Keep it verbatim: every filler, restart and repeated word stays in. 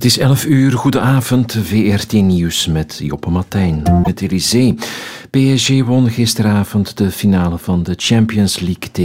is elf uur, goedenavond, V R T Nieuws met Joppe Martijn. Het Elysée. P S G won gisteravond de finale van de Champions League tegen